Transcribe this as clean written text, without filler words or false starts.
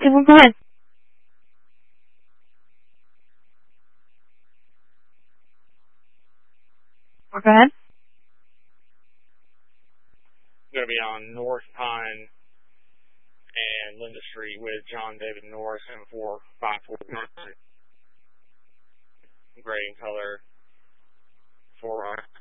Go ahead. Go ahead. Going to be on North Pine and Linda Street with John David Norris and 454 gray in color 4